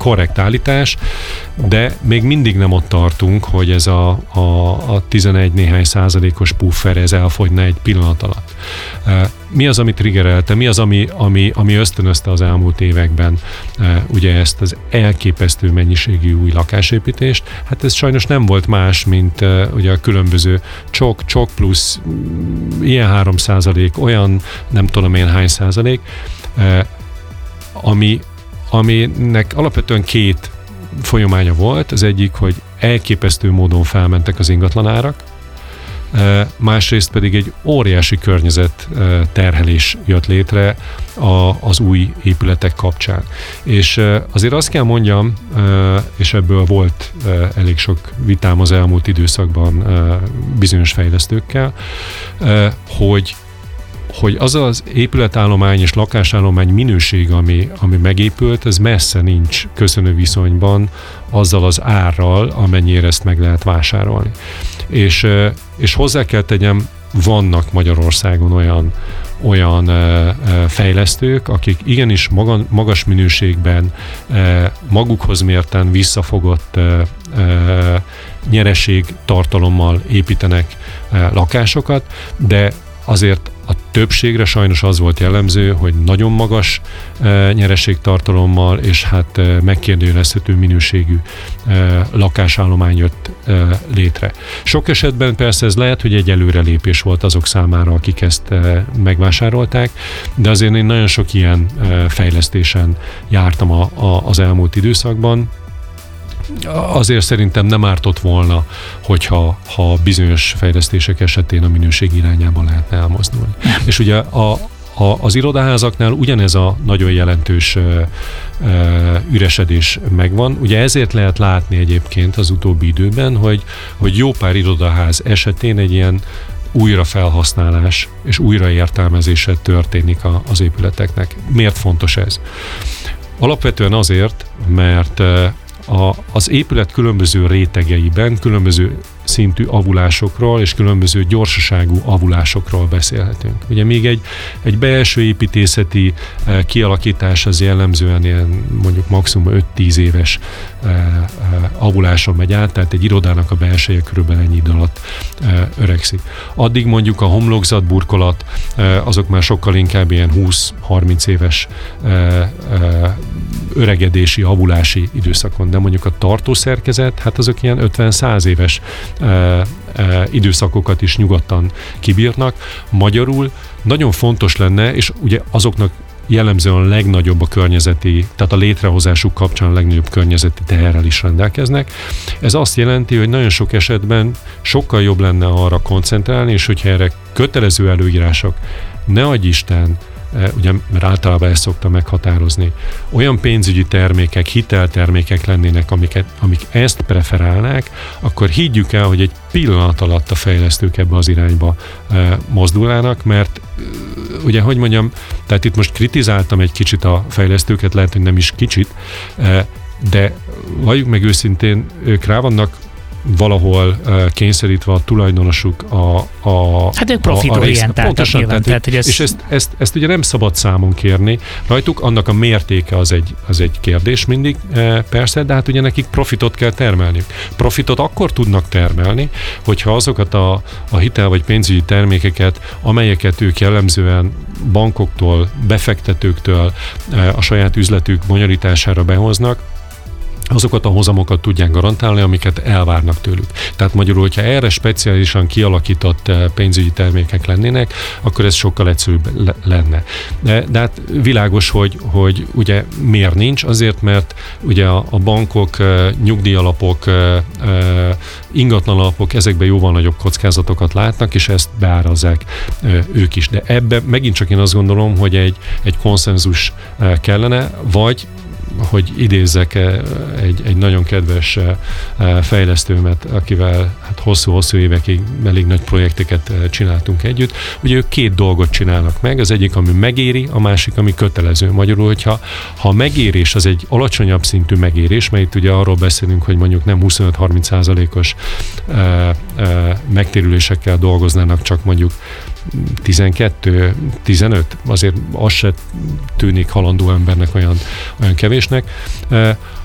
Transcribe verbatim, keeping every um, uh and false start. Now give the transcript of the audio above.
korrekt állítás, de még mindig nem ott tartunk, hogy ez a, a, a tizenegy néhány százalékos puffer, ez elfogyna egy pillanat alatt. Mi az, ami triggerelte, mi az, ami, ami, ami ösztönözte az elmúlt években ugye ezt az elképesztő mennyiségű új lakásépítést? Hát ez sajnos nem volt más, mint ugye a különböző csok, csok plusz ilyen három százalék, olyan nem tudom én hány százalék, ami, aminek alapvetően két folyamánya volt. Az egyik, hogy elképesztő módon felmentek az ingatlanárak, másrészt pedig egy óriási környezet terhelés jött létre az új épületek kapcsán. És azért azt kell mondjam, és ebből volt elég sok vitám az elmúlt időszakban bizonyos fejlesztőkkel, hogy hogy az az épületállomány és lakásállomány minőség, ami, ami megépült, ez messze nincs köszönő viszonyban azzal az árral, amennyire ezt meg lehet vásárolni. És, és hozzá kell tegyem, vannak Magyarországon olyan, olyan fejlesztők, akik igenis maga, magas minőségben, magukhoz mérten visszafogott nyereségtartalommal építenek lakásokat, de azért a többségre sajnos az volt jellemző, hogy nagyon magas e, nyereségtartalommal és hát e, megkérdőjelezhető minőségű e, lakásállomány jött e, létre. Sok esetben persze ez lehet, hogy egy előrelépés volt azok számára, akik ezt e, megvásárolták, de azért én nagyon sok ilyen e, fejlesztésen jártam a, a, az elmúlt időszakban. Azért szerintem nem ártott volna, hogyha ha bizonyos fejlesztések esetén a minőség irányába lehetne elmozdulni. És ugye a, a, az irodaházaknál ugyanez a nagyon jelentős ö, ö, üresedés megvan. Ugye ezért lehet látni egyébként az utóbbi időben, hogy, hogy jó pár irodaház esetén egy ilyen újrafelhasználás és újraértelmezése történik a, az épületeknek. Miért fontos ez? Alapvetően azért, mert A, az épület különböző rétegeiben különböző szintű avulásokról és különböző gyorsaságú avulásokról beszélhetünk. Ugye még egy, egy belső építészeti eh, kialakítás az jellemzően ilyen mondjuk maximum öt-tíz éves eh, eh, avuláson megy át, tehát egy irodának a belseje körülbelül ennyi idő alatt eh, öregszik. Addig mondjuk a homlokzat, burkolat, eh, azok már sokkal inkább ilyen húsz-harminc éves eh, eh, öregedési, avulási időszakon, de mondjuk a tartószerkezet, hát azok ilyen ötven-száz éves e, e, időszakokat is nyugodtan kibírnak. Magyarul nagyon fontos lenne, és ugye azoknak jellemzően a legnagyobb a környezeti, tehát a létrehozásuk kapcsán a legnagyobb környezeti teherrel is rendelkeznek. Ez azt jelenti, hogy nagyon sok esetben sokkal jobb lenne arra koncentrálni, és hogyha erre kötelező előírások, ne adj Isten, ugye, mert általában ezt szokta meghatározni, olyan pénzügyi termékek, hiteltermékek lennének, amiket, amik ezt preferálnák, akkor higgyük el, hogy egy pillanat alatt a fejlesztők ebbe az irányba e, mozdulnának, mert e, ugye, hogy mondjam, tehát itt most kritizáltam egy kicsit a fejlesztőket, lehet, hogy nem is kicsit, e, de valljuk meg őszintén, ők rá vannak valahol uh, kényszerítve a tulajdonosuk a, a hát ők profitorientáltak pontosan, nyilván. Tehát, tehát, ez... És ezt, ezt, ezt ugye nem szabad számon kérni rajtuk, annak a mértéke az egy, az egy kérdés mindig, e, persze, de hát ugye nekik profitot kell termelniük. Profitot akkor tudnak termelni, hogyha azokat a, a hitel vagy pénzügyi termékeket, amelyeket ők jellemzően bankoktól, befektetőktől e, a saját üzletük bonyolítására behoznak, azokat a hozamokat tudják garantálni, amiket elvárnak tőlük. Tehát magyarul, hogyha erre speciálisan kialakított pénzügyi termékek lennének, akkor ez sokkal egyszerűbb lenne. De, de hát világos, hogy, hogy ugye miért nincs? Azért, mert ugye a, a bankok, nyugdíjalapok, ingatlanalapok ezekben jóval nagyobb kockázatokat látnak, és ezt beárazzák ők is. De ebben megint csak én azt gondolom, hogy egy, egy konszenzus kellene, vagy hogy idézzek egy, egy nagyon kedves fejlesztőmet, akivel hát hosszú-hosszú évekig elég nagy projekteket csináltunk együtt. Ugye ők két dolgot csinálnak meg, az egyik, ami megéri, a másik, ami kötelező. Magyarul, hogyha ha a megérés az egy alacsonyabb szintű megérés, mert itt ugye arról beszélünk, hogy mondjuk nem huszonöt-harminc százalékos megtérülésekkel dolgoznának, csak mondjuk tizenkettő-tizenöt, azért az se tűnik halandó embernek olyan, olyan kevésnek.